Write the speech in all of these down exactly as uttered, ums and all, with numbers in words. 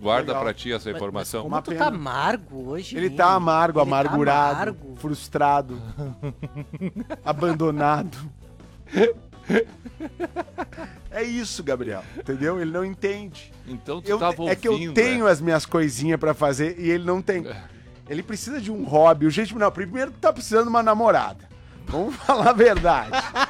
Guarda Legal. pra ti essa Mas- informação. Mas Uma como tu pena. tá amargo hoje, Ele hein? tá amargo, Ele tá amargurado, amargo. frustrado, abandonado. É isso, Gabriel, entendeu? Ele não entende. Então tu Eu, tava ouvindo. é que eu tenho é. as minhas coisinhas pra fazer e ele não tem. Ele precisa de um hobby. O jeito, não, primeiro tu tá precisando de uma namorada. Vamos falar a verdade.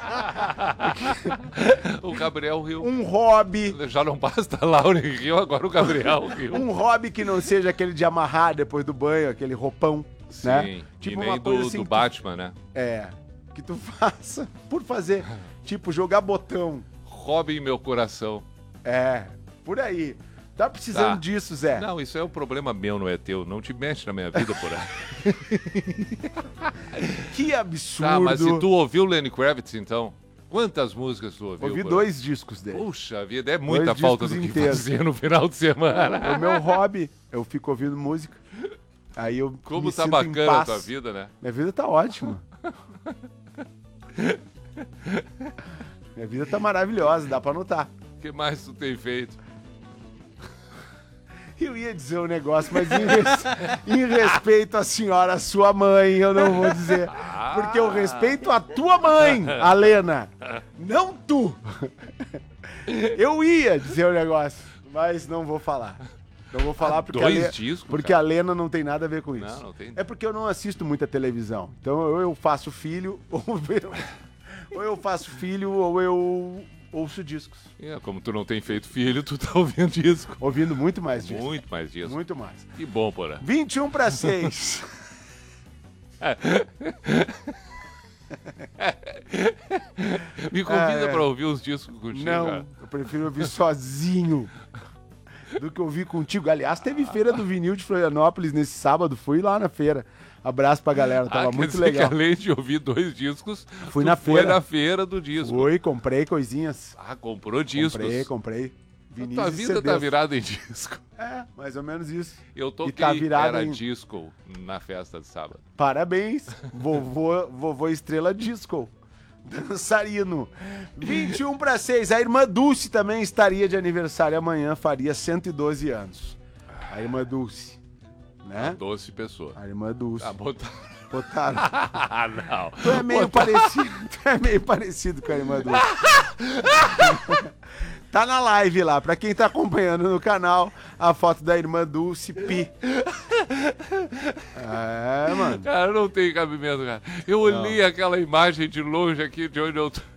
O Gabriel riu. Um hobby, Já não basta a Laura riu, agora o Gabriel riu. um hobby que não seja aquele de amarrar depois do banho, aquele roupão, Sim, né? e nem do, assim do que Batman, né? tu, é, que tu faça por fazer, tipo jogar botão. Hobby em meu coração. É, por aí. Tá precisando Tá. disso, Zé. Não, isso é um problema meu, não é teu. Não te mexe na minha vida por aí. Que absurdo. Tá, mas se tu ouviu Lenny Kravitz, então, quantas músicas tu ouviu? Ouvi por dois discos dele. aí? Puxa vida, é muita Dois falta do discos que inteiros. fazer no final de semana. É o meu hobby. Eu fico ouvindo música. Aí eu Como me tá sinto em bacana a paz. tua vida, né? Minha vida tá ótima. Minha vida tá maravilhosa, dá pra notar. O que mais tu tem feito? Eu ia dizer um negócio, mas em, res- em respeito à senhora, sua mãe, eu não vou dizer. Porque eu respeito a tua mãe, a Lena. Não tu. Eu ia dizer um negócio, mas não vou falar. Não vou falar porque, a, Dois Le- discos, porque cara? a Lena não tem nada a ver com isso. Não, não tem. É porque eu não assisto muita televisão. Então ou eu faço filho, ou eu, ou eu faço filho, ou eu ouço discos. É, como tu não tem feito filho, tu tá ouvindo disco. Ouvindo muito mais discos. Muito mais disso. Muito mais. Que bom, porra. vinte e um para seis. Me convida É. pra ouvir os discos contigo. Não, cara. eu prefiro ouvir sozinho do que ouvir contigo. Aliás, teve feira do vinil de Florianópolis nesse sábado. Fui lá na feira. Abraço pra galera, tava Ah, quer muito dizer legal. que além de ouvir dois discos, Fui tu na foi feira. na feira do disco. Fui, comprei coisinhas. Ah, comprou discos. Comprei, comprei. A Vinis tua e vida C Ds. tá virada em disco. É, mais ou menos isso. Eu toquei, tá virado era em- disco na festa de sábado. Parabéns, vovô, vovô Estrela Disco. Dançarino. vinte e um para seis. A irmã Dulce também estaria de aniversário amanhã, faria cento e doze anos. A irmã Dulce. Né? Doce pessoa. A irmã Dulce. Ah, botar... Botaram. Ah, não. Tu é meio parecido. Tu é meio parecido com a irmã Dulce. Tá na live lá, pra quem tá acompanhando no canal, a foto da irmã Dulce Pi. É, mano. Cara, não tem cabimento, cara. Eu olhei aquela imagem de longe aqui, de onde eu tô.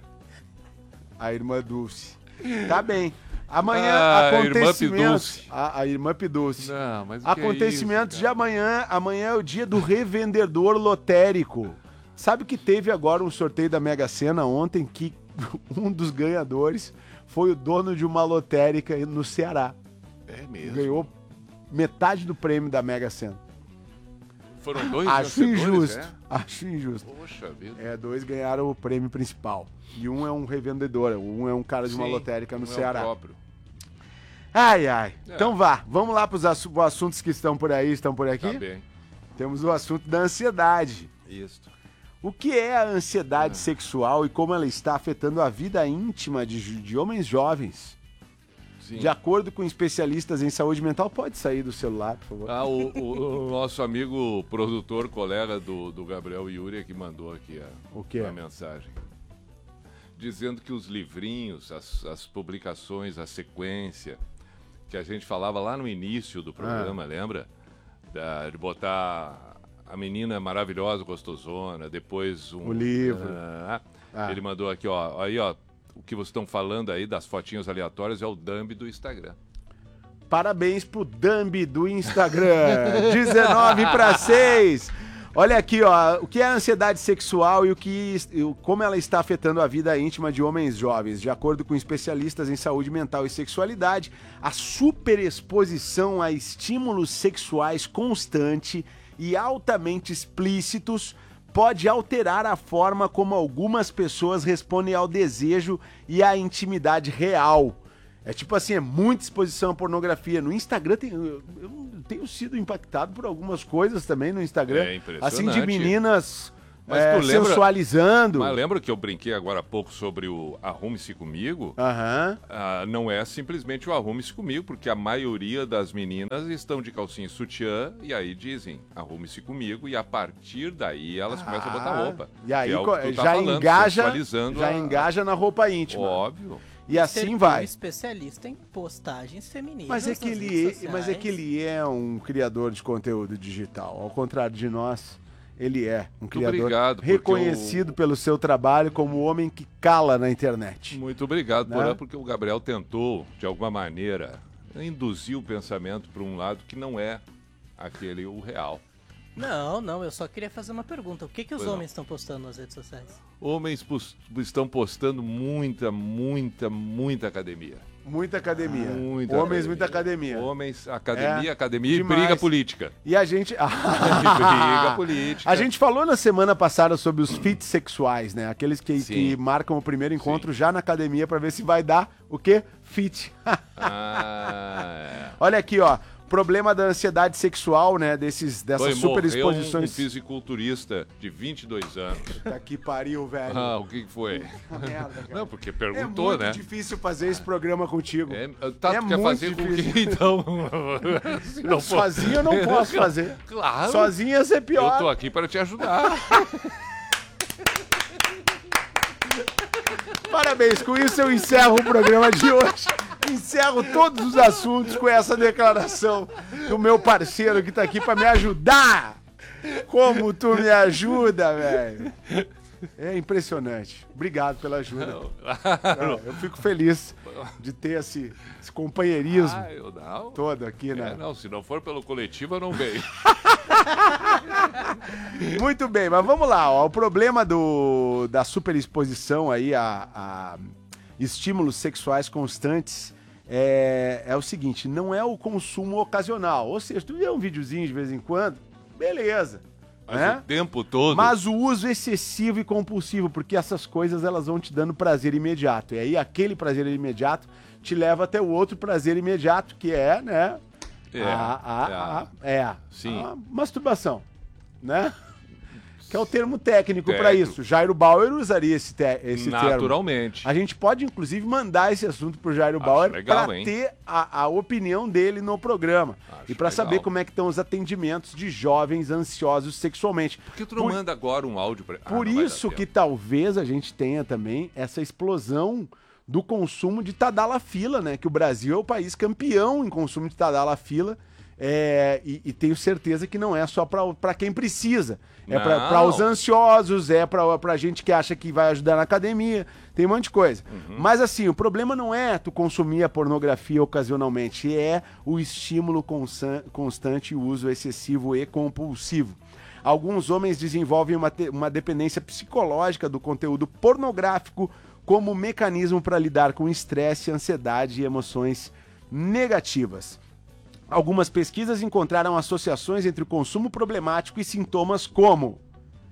A irmã Dulce. Tá bem. Amanhã, Ah, a irmã acontecimentos. Pidulce. A, a irmã Pidulce. Não, mas o que é Acontecimentos isso, de cara? amanhã. Amanhã é o dia do revendedor lotérico. Sabe que teve agora um sorteio da Mega Sena ontem que um dos ganhadores foi o dono de uma lotérica no Ceará. É mesmo. Ganhou metade do prêmio da Mega Sena. Foram dois Acho vencedores, injusto. é? Acho injusto. Poxa vida. É, dois ganharam o prêmio principal. E um é um revendedor, um é um cara de uma Sim, lotérica no não é o Ceará. próprio. Ai, ai. É. Então vá, vamos lá para os assu- assuntos que estão por aí, estão por aqui? Tá bem. Temos o assunto da ansiedade. Isso. O que é a ansiedade sexual e como ela está afetando a vida íntima de, jo- de homens jovens? Sim. De acordo com especialistas em saúde mental, pode sair do celular, por favor. Ah, o, o- o nosso amigo produtor, colega do, do Gabriel Yuri, que mandou aqui a, O quê? a mensagem. Dizendo que os livrinhos, as, as publicações, a sequência, que a gente falava lá no início do programa, lembra? Da- de botar a menina maravilhosa, gostosona, depois um... O livro. Ah, Ah. Ele mandou aqui, ó, aí, ó, o que vocês estão falando aí das fotinhas aleatórias é o dumb do Instagram. Parabéns pro Dumbi do Instagram. dezenove para seis. Olha aqui, ó, o que é a ansiedade sexual e o que, e o- como ela está afetando a vida íntima de homens jovens. De acordo com especialistas em saúde mental e sexualidade, a superexposição a estímulos sexuais constante e altamente explícitos pode alterar a forma como algumas pessoas respondem ao desejo e à intimidade real. É tipo assim, é muita exposição à pornografia. No Instagram tem, eu, eu tenho sido impactado por algumas coisas também no Instagram. É impressionante. Assim, de meninas Mas é, tu lembra, sensualizando. Mas lembra que eu brinquei agora há pouco sobre o Arrume-se Comigo? Aham. Ah, não é simplesmente o Arrume-se Comigo, porque a maioria das meninas estão de calcinha e sutiã e aí dizem Arrume-se Comigo e a partir daí elas Ah, começam a botar roupa. E aí que é o co- que tu tá já falando, engaja, sensualizando já a- engaja na roupa íntima. Óbvio. E assim Ser vai. um especialista em postagens femininas. Mas é, que nas ele, redes é- mas é sociais. que ele é um criador de conteúdo digital. Ao contrário de nós, ele é um criador obrigado, porque reconhecido o- pelo seu trabalho como o homem que cala na internet. Muito obrigado, Né? Porã, porque o Gabriel tentou, de alguma maneira, induzir o pensamento para um lado que não é aquele o real. Não, não, eu só queria fazer uma pergunta. O que, que os Pois não. homens estão postando nas redes sociais? Homens pos- estão postando muita, muita, muita academia. Muita academia. Muita Homens, muita academia. Homens, academia, É, academia demais. e briga política. E a gente. E briga política. A gente falou na semana passada sobre os fits sexuais, né? Aqueles que, Sim. que marcam o primeiro encontro já na academia pra ver se vai dar o quê? Fit. Ah, Olha aqui, ó. Problema da ansiedade sexual, né? Desses, é. dessas Foi, super morreu um, um exposições. fisiculturista de vinte e dois anos. Tá que pariu, velho. Ah, o que que foi? Merda, cara. Não, porque É perguntou, muito né? difícil fazer esse programa contigo. É, tá, É tu quer muito fazer com difícil. quem, então? Se Não, for- sozinho eu não posso fazer. Claro. Sozinho ia ser Eu pior. tô aqui para te ajudar. Parabéns, com isso eu encerro o programa de hoje. Encerro todos os assuntos com essa declaração do meu parceiro que tá aqui pra me ajudar. Como tu me ajuda, velho. É impressionante. Obrigado pela ajuda. Não, eu fico feliz de ter esse, esse companheirismo Ah, eu não. todo aqui, É, né? não, se não for pelo coletivo, eu não venho. Muito bem, mas vamos lá, ó. O problema do, da superexposição aí a, a estímulos sexuais constantes é, é o seguinte, não é o consumo ocasional. Ou seja, tu vê um videozinho de vez em quando, beleza. Mas né? o tempo todo. Mas o uso excessivo e compulsivo, porque essas coisas elas vão te dando prazer imediato. E aí aquele prazer imediato te leva até o outro prazer imediato, que é, né? É, a, a, é. a- é, Sim. a masturbação, né? Que é o termo técnico para Técnico. isso. Jairo Bauer usaria esse, te- esse termo. Naturalmente. A gente pode, inclusive, mandar esse assunto pro Jairo Acho Bauer legal, para hein? ter a, a opinião dele no programa. Acho e para legal. saber como é que estão os atendimentos de jovens ansiosos sexualmente. Por que tu não Por- manda agora um áudio pra... Ah, Por não vai dar isso que tempo. talvez a gente tenha também essa explosão do consumo de Tadalafila, né? Que o Brasil é o país campeão em consumo de Tadalafila. É, e, e tenho certeza que não é só para quem precisa. É para Não. os ansiosos, é para gente que acha que vai ajudar na academia. Tem um monte de coisa. Uhum. Mas assim, o problema não é tu consumir a pornografia ocasionalmente, é o estímulo consan- constante e o uso excessivo e compulsivo. Alguns homens desenvolvem uma, te- uma dependência psicológica do conteúdo pornográfico como mecanismo para lidar com estresse, ansiedade e emoções negativas. Algumas pesquisas encontraram associações entre o consumo problemático e sintomas como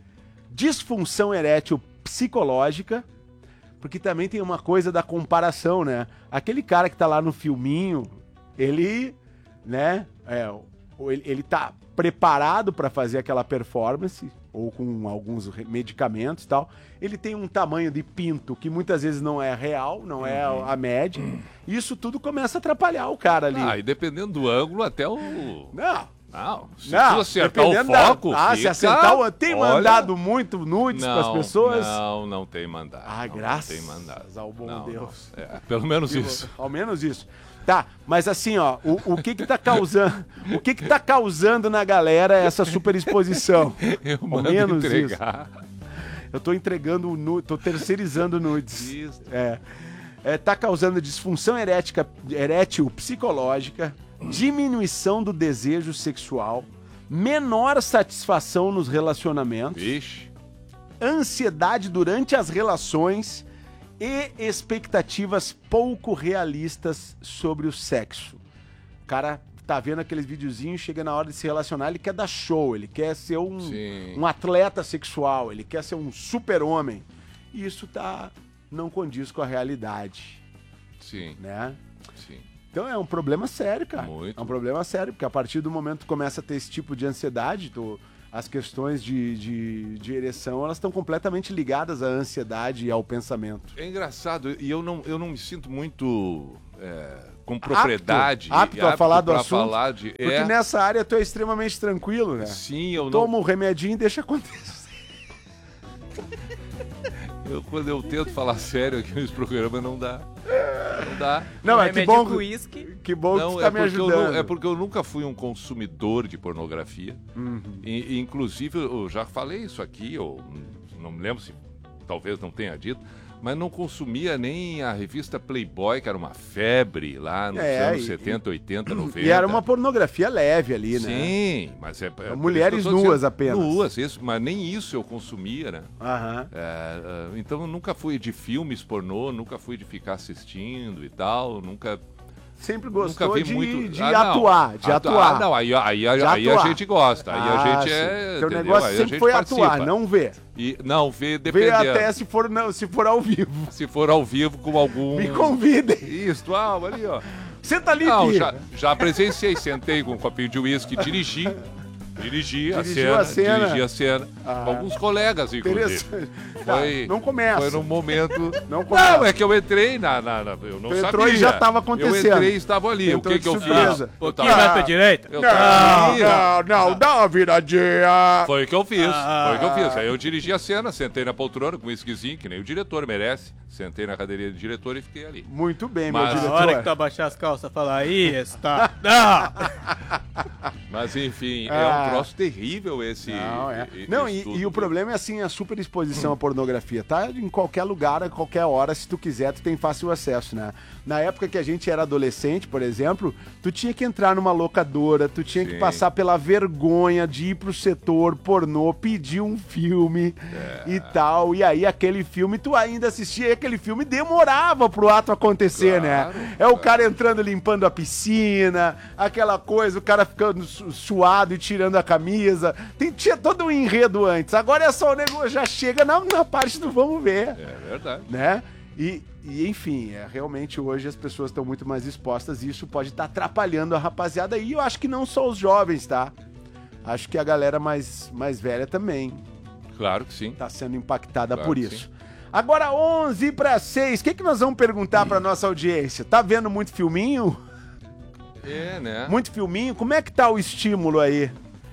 disfunção erétil psicológica, porque também tem uma coisa da comparação, né? Aquele cara que tá lá no filminho, ele, né, é, ou ele, ele tá preparado para fazer aquela performance, ou com alguns re- medicamentos e tal, ele tem um tamanho de pinto que muitas vezes não é real, não é a média, isso tudo começa a atrapalhar o cara ali. Ah, e dependendo do ângulo, até o... Não, Não, se não, tu acertar o dependendo da- foco, Ah, se fica- acertar o... Tem Olha, mandado muito nudes não, pras pessoas? Não, não tem mandado. Ah, não, graças não tem mandado. ao bom Não, Deus. não. É, pelo menos Que isso. louco. Ao menos isso. Tá, mas assim, ó, o, o que que tá causando, o que que tá causando na galera essa superexposição? Eu Ao mando menos entregar. Eu tô entregando o nude, tô terceirizando nudes. Isso. É. É, tá causando disfunção erética, erétil psicológica, diminuição do desejo sexual, menor satisfação nos relacionamentos, Vixe. ansiedade durante as relações e expectativas pouco realistas sobre o sexo. O cara tá vendo aqueles videozinhos, chega na hora de se relacionar, ele quer dar show, ele quer ser um, Sim. um atleta sexual, ele quer ser um super-homem. E isso tá, não condiz com a realidade, Sim, né? sim. Então é um problema sério, cara. Muito. É um problema sério, porque a partir do momento que tu começa a ter esse tipo de ansiedade, tu, as questões de, de, de ereção, elas estão completamente ligadas à ansiedade e ao pensamento. É engraçado, e eu não, eu não me sinto muito é, com propriedade. Apto, apto, apto a falar do assunto, falar de, porque é, nessa área tu é extremamente tranquilo, né? Sim, eu não... Toma um remedinho e deixa acontecer. Eu, quando eu tento falar sério aqui nesse programa, não dá. Não dá. Não, Um é que remédio bom, com uísque. que bom Não, que tu tá é me porque eu ajudando. nu- é porque eu nunca fui um consumidor de pornografia. Uhum. E, e, inclusive, eu já falei isso aqui, eu não me lembro se talvez não tenha dito, mas não consumia nem a revista Playboy, que era uma febre lá nos É, anos e- setenta, oitenta, noventa. E era uma pornografia leve ali, né? Sim, mas é... é por isso que Mulheres eu tô nuas dizendo, apenas. Nuas, isso, mas nem isso eu consumia, né? Aham. É, é, então eu nunca fui de filmes pornô, nunca fui de ficar assistindo e tal, nunca... Sempre Nunca gostou vi de, muito. de Ah, não. atuar, de Atu- atuar. Ah, não, aí, aí, De aí a atuar. gente gosta. Aí Ah, a gente sim. é. Teu entendeu? negócio Aí a sempre gente foi participa. atuar, não ver. E, não, vê Ver dependendo. até se for, não, se for ao vivo. Se for ao vivo com algum. Me convidem. Isso, ah, ali, ó. Senta ali, Não, Pia. já, já presenciei, sentei com um copinho de uísque, dirigi. Dirigi a Dirigiu cena, a cena. dirigi a cena. Ah. Com alguns colegas, inclusive. Interessante. Tá, Foi, não começa. Foi num momento. Não começa. Não, é que eu entrei na. na, na- eu não Tu sabia. entrou e já tava acontecendo. Eu entrei e estava ali. Entrou o que, de que eu surpresa. fiz? Um Eu pouquinho tava- mais pra direita. eu Não, tava ali, não, não, dá uma viradinha. Foi o que eu fiz, Ah. foi o que eu fiz. Aí eu dirigi a cena, sentei na poltrona com um esquisinho, que nem o diretor merece. Sentei na cadeirinha de diretor e fiquei ali. Muito bem, Mas- meu Na diretor. hora que tu abaixar as calças, falar, aí está. Não! Mas enfim, é Ah. um troço terrível esse. Não, é. e- Não, esse e, tudo, e o né? problema é assim, a superexposição à pornografia. Tá em qualquer lugar, a qualquer hora, se tu quiser, tu tem fácil acesso, né? Na época que a gente era adolescente, por exemplo, tu tinha que entrar numa locadora, tu tinha que Sim. passar pela vergonha de ir pro setor pornô, pedir um filme É. e tal. E aí aquele filme, tu ainda assistia e aquele filme demorava pro ato acontecer, Claro, né? É o claro. cara entrando limpando a piscina, aquela coisa, o cara ficando su- suado e tirando a camisa. Tem, tinha todo um enredo antes. Agora é só o negócio, já chega na, na parte do vamos ver, É verdade. né? E, e, enfim, é, realmente hoje as pessoas estão muito mais expostas e isso pode estar atrapalhando a rapaziada. E eu acho que não só os jovens, tá? Acho que a galera mais, mais velha também Claro que sim. tá sendo impactada Claro por que isso. Agora, onze para seis, o que, que nós vamos perguntar para nossa audiência? Tá vendo muito filminho? É, né? Muito filminho? Como é que tá o estímulo aí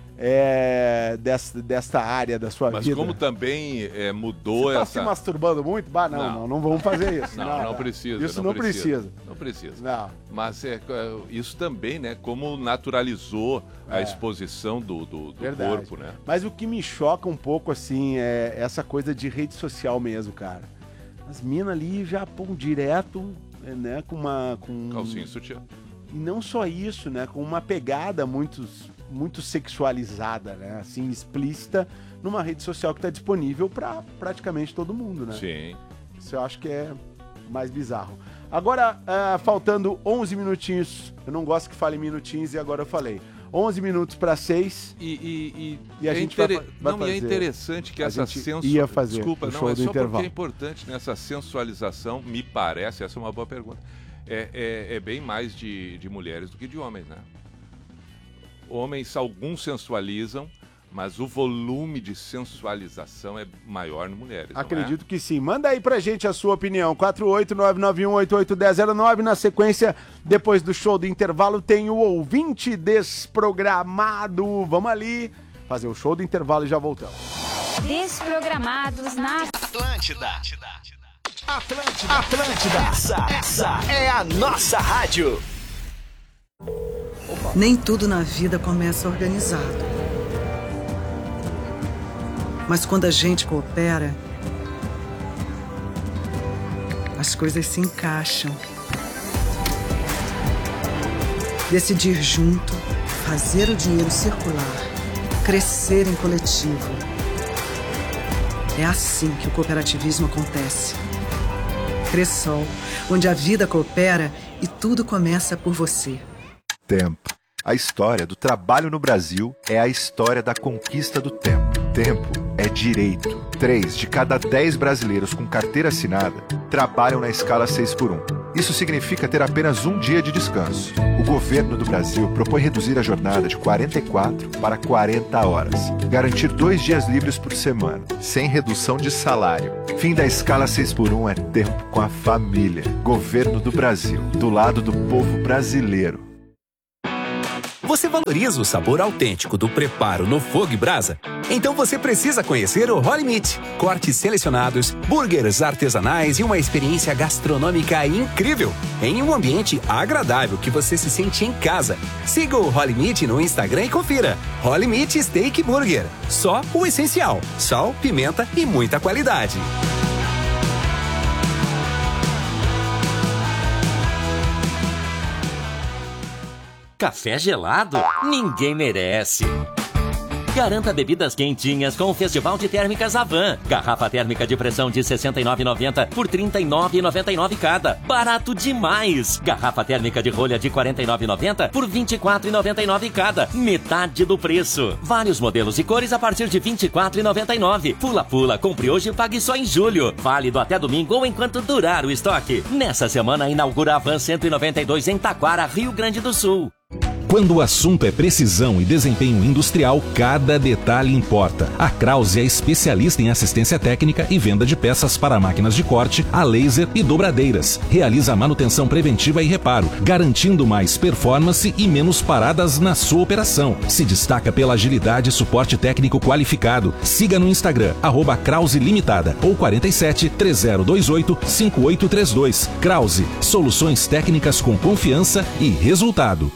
é, dessa, dessa área da sua Mas vida? como também é, mudou Você tá essa. se masturbando muito? Bah, não, não, Não. não, vamos fazer isso. Não, não, precisa. Isso não, precisa. Não precisa. Não. Mas é, é, isso também, né? Como naturalizou a É. exposição do, do, do Verdade. corpo, né? Mas o que me choca um pouco, assim, é essa coisa de rede social mesmo, cara. As minas ali já pão direto, né, com uma... Com... Calcinha e sutiã. E não só isso, né, com uma pegada muito, muito sexualizada, né, assim, explícita, numa rede social que está disponível para praticamente todo mundo, né? Sim. Isso eu acho que é mais bizarro. Agora, ah, faltando onze minutinhos, eu não gosto que fale minutinhos e agora eu falei. onze minutos para seis. E, e, E a é gente vai intere- fa- vai Não, e é fazer- interessante que a essa gente sensu... ia fazer Desculpa, o não, show é do só intervalo. porque é importante nessa sensualização, me parece, essa é uma boa pergunta, é, é, é bem mais de, de mulheres do que de homens, né? Homens, alguns sensualizam, mas o volume de sensualização é maior em mulheres, não é? Acredito que sim. Manda aí pra gente a sua opinião. quatro oito nove nove um oito oito um zero zero nove. Na sequência, depois do show do intervalo, tem o ouvinte desprogramado. Vamos ali fazer o show do intervalo e já voltamos. Desprogramados na Atlântida. Atlântida. Atlântida. Essa, essa é a nossa rádio. Nem tudo na vida começa organizado. Mas quando a gente coopera, as coisas se encaixam. Decidir junto, fazer o dinheiro circular, crescer em coletivo. É assim que o cooperativismo acontece. Cressol, onde a vida coopera e tudo começa por você. Tempo. A história do trabalho no Brasil é a história da conquista do tempo. Tempo é direito. Três de cada dez brasileiros com carteira assinada trabalham na escala seis por um. Isso significa ter apenas um dia de descanso. O governo do Brasil propõe reduzir a jornada de quarenta e quatro para quarenta horas. Garantir dois dias livres por semana, sem redução de salário. Fim da escala seis por um é tempo com a família. Governo do Brasil, do lado do povo brasileiro. Você valoriza o sabor autêntico do preparo no fogo e brasa? Então você precisa conhecer o Holy Meat. Cortes selecionados, burgers artesanais e uma experiência gastronômica incrível em um ambiente agradável que você se sente em casa. Siga o Holy Meat no Instagram e confira. Holy Meat Steak Burger. Só o essencial: sal, pimenta e muita qualidade. Café gelado? Ninguém merece. Garanta bebidas quentinhas com o Festival de Térmicas Avan. Garrafa térmica de pressão de sessenta e nove reais e noventa centavos por trinta e nove reais e noventa e nove centavos cada. Barato demais! Garrafa térmica de rolha de quarenta e nove reais e noventa centavos por vinte e quatro reais e noventa e nove centavos cada. Metade do preço. Vários modelos e cores a partir de vinte e quatro reais e noventa e nove centavos. Pula pula, compre hoje e pague só em julho. Válido até domingo ou enquanto durar o estoque. Nessa semana inaugura a Avan cento e noventa e dois em Taquara, Rio Grande do Sul. Quando o assunto é precisão e desempenho industrial, cada detalhe importa. A Krause é especialista em assistência técnica e venda de peças para máquinas de corte, a laser e dobradeiras. Realiza manutenção preventiva e reparo, garantindo mais performance e menos paradas na sua operação. Se destaca pela agilidade e suporte técnico qualificado. Siga no Instagram, arroba Krause Limitada ou quarenta e sete, três zero dois oito, cinco oito três dois. Krause, soluções técnicas com confiança e resultado.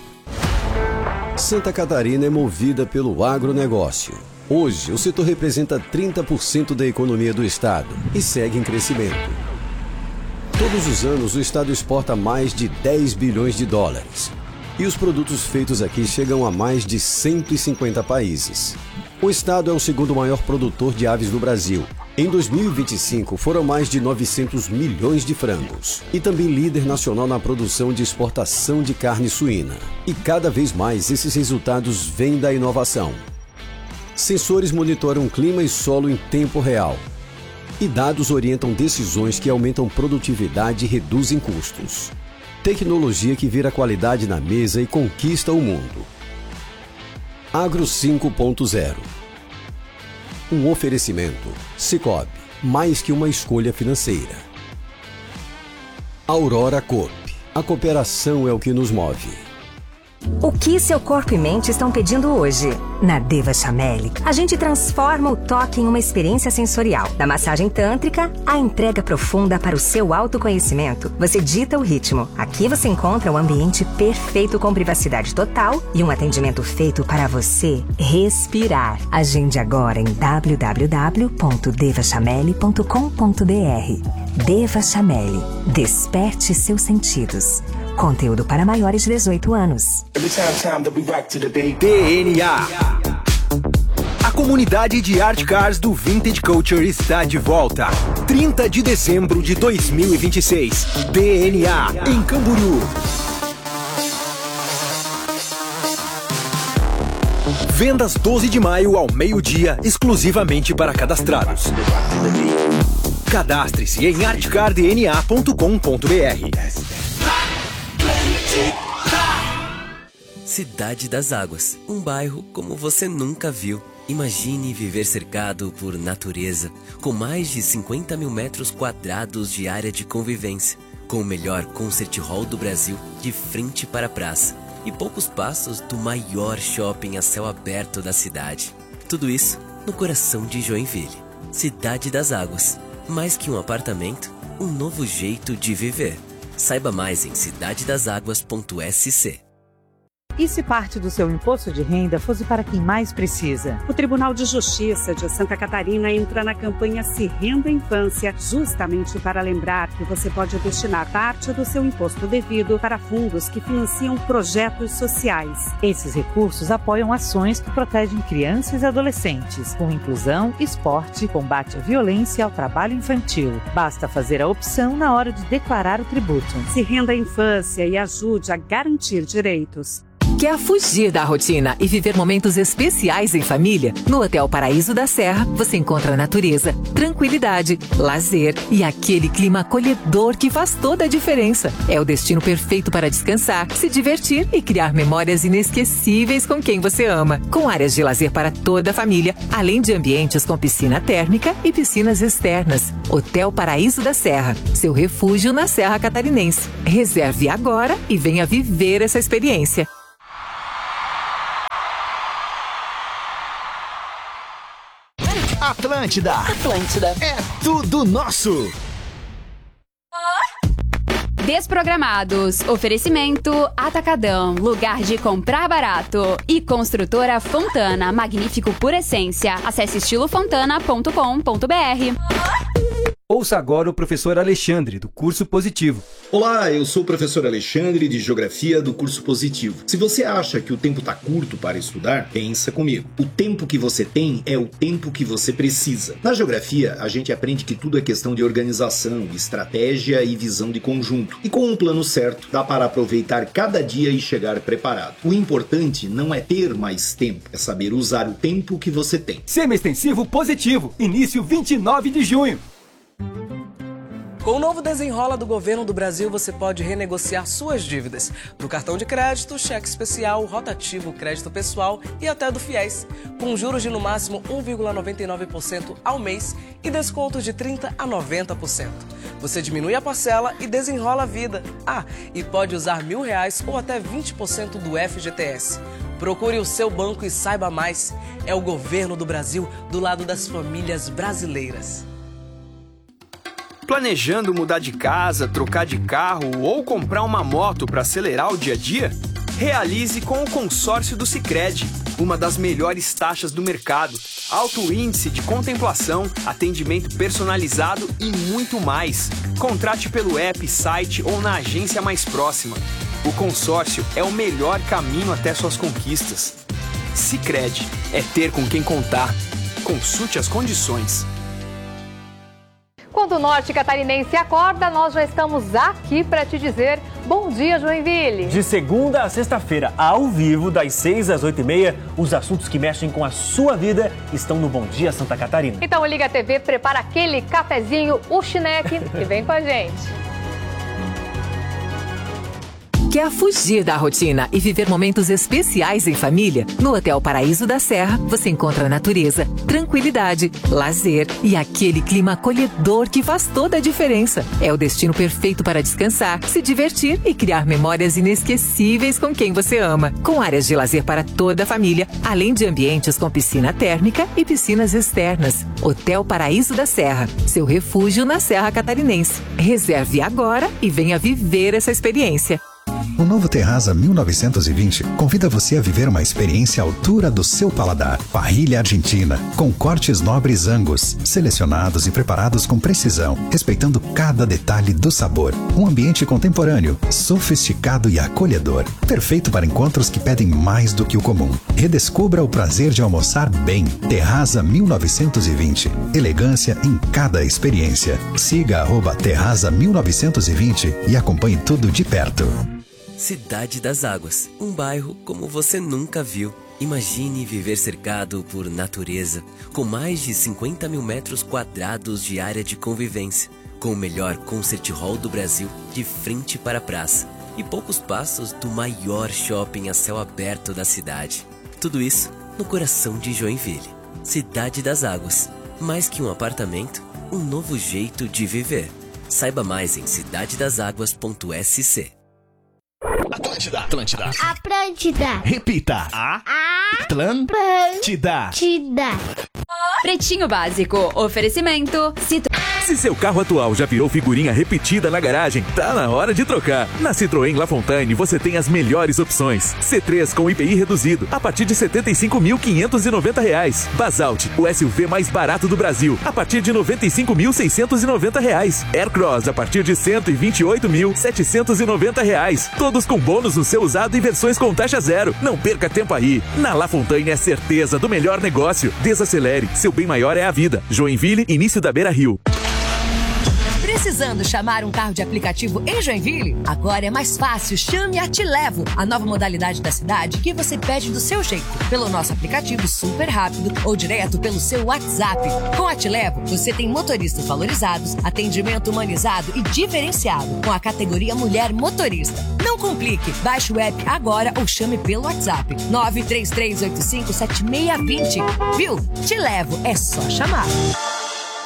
Santa Catarina é movida pelo agronegócio. Hoje, o setor representa trinta por cento da economia do estado e segue em crescimento. Todos os anos, o estado exporta mais de dez bilhões de dólares. E os produtos feitos aqui chegam a mais de cento e cinquenta países. O estado é o segundo maior produtor de aves do Brasil. Em dois mil e vinte e cinco, foram mais de novecentos milhões de frangos. E também líder nacional na produção de exportação de carne suína. E cada vez mais esses resultados vêm da inovação. Sensores monitoram clima e solo em tempo real. E dados orientam decisões que aumentam produtividade e reduzem custos. Tecnologia que vira qualidade na mesa e conquista o mundo. Agro cinco ponto zero. Um oferecimento. Sicoob, mais que uma escolha financeira. Aurora Coop. A cooperação é o que nos move. O que seu corpo e mente estão pedindo hoje? Na Deva Chameli, a gente transforma o toque em uma experiência sensorial. Da massagem tântrica à entrega profunda para o seu autoconhecimento, você dita o ritmo. Aqui você encontra o ambiente perfeito com privacidade total e um atendimento feito para você respirar. Agende agora em w w w ponto deva chameli ponto com ponto b r. Deva Chameli. Desperte seus sentidos. Conteúdo para maiores de dezoito anos. D N A. A comunidade de Art Cars do Vintage Culture está de volta. trinta de dezembro de dois mil e vinte e seis. D N A, em Camboriú. Vendas doze de maio ao meio-dia, exclusivamente para cadastrados. Cadastre-se em art car d n a ponto com ponto b r. Cidade das Águas, um bairro como você nunca viu. Imagine viver cercado por natureza, com mais de cinquenta mil metros quadrados de área de convivência, com o melhor concert hall do Brasil de frente para a praça e poucos passos do maior shopping a céu aberto da cidade. Tudo isso no coração de Joinville. Cidade das Águas, mais que um apartamento, um novo jeito de viver. Saiba mais em cidade das águas ponto s c. E se parte do seu imposto de renda fosse para quem mais precisa? O Tribunal de Justiça de Santa Catarina entra na campanha Se Renda Infância, justamente para lembrar que você pode destinar parte do seu imposto devido para fundos que financiam projetos sociais. Esses recursos apoiam ações que protegem crianças e adolescentes, com inclusão, esporte, combate à violência e ao trabalho infantil. Basta fazer a opção na hora de declarar o tributo. Se renda a infância e ajude a garantir direitos. Quer fugir da rotina e viver momentos especiais em família? No Hotel Paraíso da Serra, você encontra natureza, tranquilidade, lazer e aquele clima acolhedor que faz toda a diferença. É o destino perfeito para descansar, se divertir e criar memórias inesquecíveis com quem você ama. Com áreas de lazer para toda a família, além de ambientes com piscina térmica e piscinas externas. Hotel Paraíso da Serra, seu refúgio na Serra Catarinense. Reserve agora e venha viver essa experiência. Atlântida. Atlântida. É tudo nosso. Desprogramados. Oferecimento Atacadão, lugar de comprar barato. E Construtora Fontana, magnífico por essência. Acesse estilo fontana ponto com ponto br. Ouça agora o professor Alexandre, do Curso Positivo. Olá, eu sou o professor Alexandre, de Geografia do Curso Positivo. Se você acha que o tempo está curto para estudar, pensa comigo. O tempo que você tem é o tempo que você precisa. Na Geografia, a gente aprende que tudo é questão de organização, estratégia e visão de conjunto. E com um plano certo, dá para aproveitar cada dia e chegar preparado. O importante não é ter mais tempo, é saber usar o tempo que você tem. Semi-extensivo Positivo, início vinte e nove de junho. Com o novo Desenrola do Governo do Brasil, você pode renegociar suas dívidas do cartão de crédito, cheque especial, rotativo, crédito pessoal e até do FIES, com juros de no máximo um vírgula noventa e nove por cento ao mês e descontos de trinta por cento a noventa por cento. Você diminui a parcela e desenrola a vida. Ah, e pode usar mil reais ou até vinte por cento do F G T S. Procure o seu banco e saiba mais. É o Governo do Brasil do lado das famílias brasileiras. Planejando mudar de casa, trocar de carro ou comprar uma moto para acelerar o dia a dia? Realize com o consórcio do Sicredi, uma das melhores taxas do mercado, alto índice de contemplação, atendimento personalizado e muito mais. Contrate pelo app, site ou na agência mais próxima. O consórcio é o melhor caminho até suas conquistas. Sicredi é ter com quem contar. Consulte as condições. Quando o norte catarinense acorda, nós já estamos aqui para te dizer bom dia, Joinville. De segunda a sexta-feira, ao vivo, das seis às oito e meia, os assuntos que mexem com a sua vida estão no Bom Dia Santa Catarina. Então liga a T V, prepara aquele cafezinho, o chineque e vem com a gente. Quer fugir da rotina e viver momentos especiais em família? No Hotel Paraíso da Serra, você encontra natureza, tranquilidade, lazer e aquele clima acolhedor que faz toda a diferença. É o destino perfeito para descansar, se divertir e criar memórias inesquecíveis com quem você ama. Com áreas de lazer para toda a família, além de ambientes com piscina térmica e piscinas externas. Hotel Paraíso da Serra, seu refúgio na Serra Catarinense. Reserve agora e venha viver essa experiência. O novo Terraza mil novecentos e vinte convida você a viver uma experiência à altura do seu paladar. Parrilha argentina, com cortes nobres Angus, selecionados e preparados com precisão, respeitando cada detalhe do sabor. Um ambiente contemporâneo, sofisticado e acolhedor. Perfeito para encontros que pedem mais do que o comum. Redescubra o prazer de almoçar bem. Terraza mil novecentos e vinte. Elegância em cada experiência. Siga arroba Terraza mil novecentos e vinte e acompanhe tudo de perto. Cidade das Águas, um bairro como você nunca viu. Imagine viver cercado por natureza, com mais de cinquenta mil metros quadrados de área de convivência, com o melhor concert hall do Brasil de frente para a praça e poucos passos do maior shopping a céu aberto da cidade. Tudo isso no coração de Joinville. Cidade das Águas, mais que um apartamento, um novo jeito de viver. Saiba mais em cidade das águas ponto s c. Atlântida. Atlântida. Atlântida. Repita. A. Atlântida. Atlântida. Pretinho Básico. Oferecimento. Citro... Se seu carro atual já virou figurinha repetida na garagem, tá na hora de trocar. Na Citroën Lafontaine você tem as melhores opções. C três com I P I reduzido, a partir de setenta e cinco mil quinhentos e noventa reais. Basalt, o S U V mais barato do Brasil, a partir de noventa e cinco mil seiscentos e noventa reais. Aircross, a partir de cento e vinte e oito mil setecentos e noventa reais. Todos com bônus no seu usado e versões com taxa zero. Não perca tempo aí. Na Lafontaine é certeza do melhor negócio. Desacelere, seu bem maior é a vida. Joinville, início da Beira Rio. Precisando chamar um carro de aplicativo em Joinville? Agora é mais fácil. Chame a Te Levo, a nova modalidade da cidade que você pede do seu jeito, pelo nosso aplicativo super rápido ou direto pelo seu WhatsApp. Com a Te Levo, você tem motoristas valorizados, atendimento humanizado e diferenciado, com a categoria Mulher Motorista. Não complique, baixe o app agora ou chame pelo WhatsApp nove três três oito cinco sete seis dois zero. Viu? Te Levo, é só chamar.